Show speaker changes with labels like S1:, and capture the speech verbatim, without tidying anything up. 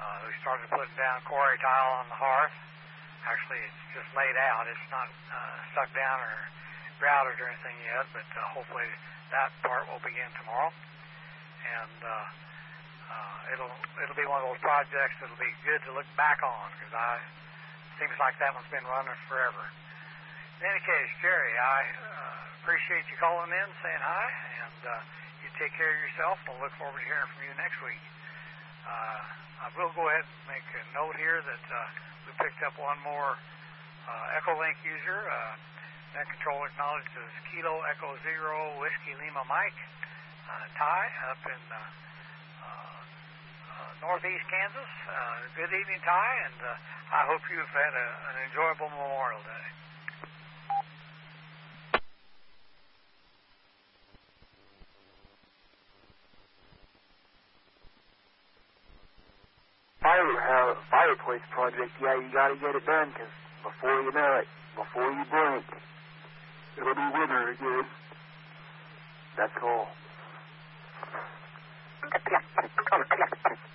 S1: Uh, we started putting down quarry tile on the hearth. Actually, it's just laid out. It's not uh, stuck down or grouted or anything yet, but uh, hopefully that part will begin tomorrow. And uh, uh, it'll it'll be one of those projects that'll be good to look back on, because I seems like that one's been running forever. In any case, Jerry, I uh, appreciate you calling in, saying hi, and uh, you take care of yourself. We'll look forward to hearing from you next week. Uh, I will go ahead and make a note here that uh, we picked up one more uh, Echolink user. Uh, Net Control acknowledges Kilo Echo Zero Whiskey Lima Mike, uh, Ty, up in uh, uh, uh, northeast Kansas. Uh, good evening, Ty, and uh, I hope you've had a, an enjoyable Memorial Day.
S2: Fire, uh, fireplace project, yeah, you got to get it done, because before you know it, before you blink, it'll be winter again. That's all.